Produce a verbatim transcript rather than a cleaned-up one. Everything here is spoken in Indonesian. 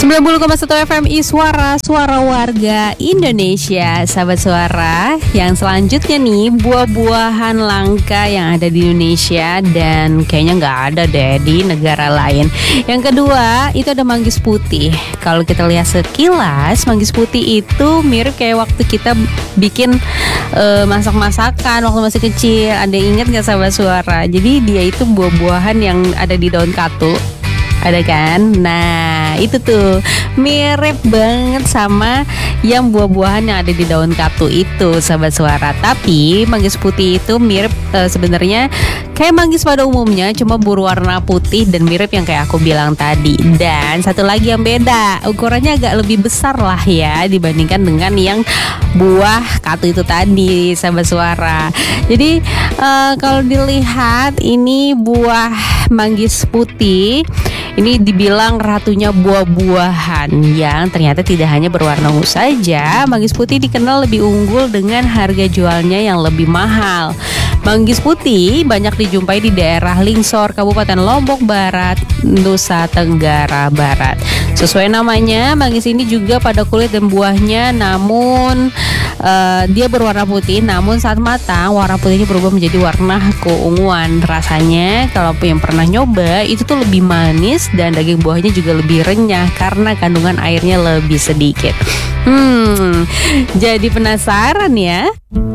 sembilan puluh koma satu F M I Suara, Suara Warga Indonesia. Sahabat Suara, yang selanjutnya nih, buah-buahan langka yang ada di Indonesia dan kayaknya nggak ada deh di negara lain. Yang kedua, itu ada manggis putih. Kalau kita lihat sekilas, manggis putih itu mirip kayak waktu kita bikin uh, masak-masakan waktu masih kecil. Ada yang ingat nggak sahabat Suara? Jadi dia itu buah-buahan yang ada di daun katu. Ada kan? Nah itu tuh mirip banget sama yang buah-buahan yang ada di daun katu itu, sahabat Suara. Tapi manggis putih itu mirip uh, sebenarnya kayak manggis pada umumnya, cuma berwarna putih dan mirip yang kayak aku bilang tadi. Dan satu lagi yang beda, ukurannya agak lebih besar lah ya dibandingkan dengan yang buah katu itu tadi, sahabat Suara. Jadi uh, kalau dilihat ini buah manggis putih ini dibilang ratunya buah-buahan yang ternyata tidak hanya berwarna ungu saja. Manggis putih dikenal lebih unggul dengan harga jualnya yang lebih mahal. Manggis putih banyak dijumpai di daerah Lingsor, Kabupaten Lombok Barat, Nusa Tenggara Barat. Sesuai namanya, manggis ini juga pada kulit dan buahnya, namun uh, dia berwarna putih. Namun saat matang, warna putihnya berubah menjadi warna keunguan. Rasanya kalau yang pernah nyoba itu tuh lebih manis dan daging buahnya juga lebih renyah karena kandungan airnya lebih sedikit. Hmm, jadi penasaran ya?